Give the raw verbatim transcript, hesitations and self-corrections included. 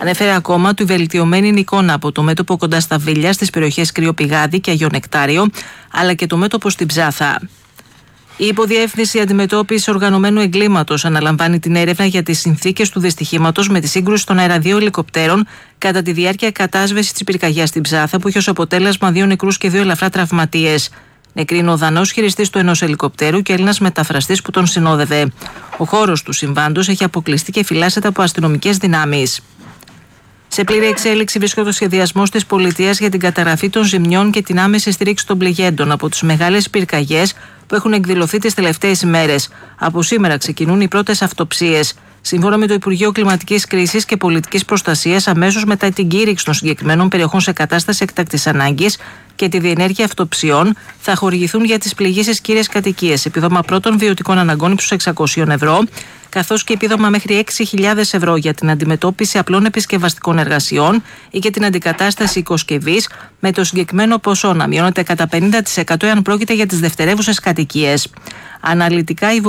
Ανέφερε ακόμα τη βελτιωμένη εικόνα από το μέτωπο κοντά στα Βίλια, στις περιοχές Κρυοπηγάδη και Αγιο Νεκτάριο, αλλά και το μέτωπο στην Ψάθα. Η Υποδιεύθυνση Αντιμετώπισης Οργανωμένου Εγκλήματος αναλαμβάνει την έρευνα για τις συνθήκες του δυστυχήματος με τη σύγκρουση των αεραδίων ελικοπτέρων κατά τη διάρκεια κατάσβεσης της πυρκαγιάς στην Ψάθα, που είχε ως αποτέλεσμα δύο νεκρούς και δύο ελαφρά τραυματίες. Νεκρή είναι ο Δανός χειριστής του ενός ελικοπτέρου και Έλληνας μεταφραστής που τον συνόδευε. Ο χώρος του συμβάντος έχει αποκλειστεί και φυλάσσεται από αστυνομικές δυνάμεις. Σε πλήρη εξέλιξη βρίσκεται ο σχεδιασμός της πολιτείας για την καταγραφή των ζημιών και την άμεση στήριξη των πληγέντων από τις μεγάλες πυρκαγιές που έχουν εκδηλωθεί τις τελευταίες ημέρες. Από σήμερα ξεκινούν οι πρώτες αυτοψίες. Σύμφωνα με το Υπουργείο Κλιματικής Κρίσης και Πολιτικής Προστασίας, αμέσως μετά την κήρυξη των συγκεκριμένων περιοχών σε κατάσταση έκτακτης ανάγκης και τη διενέργεια αυτοψιών, θα χορηγηθούν για τις πληγήσεις κύριες κατοικίες επίδομα πρώτων βιωτικών αναγκών ύψους εξακόσια ευρώ, καθώς και επίδομα μέχρι έξι χιλιάδες ευρώ για την αντιμετώπιση απλών επισκευαστικών εργασιών ή και την αντικατάσταση οικοσκευής, με το συγκεκριμένο ποσό να μειώνεται κατά πενήντα τοις εκατό εάν πρόκειται για τις δευτερεύουσες κατοικίες. Αναλυτικά, η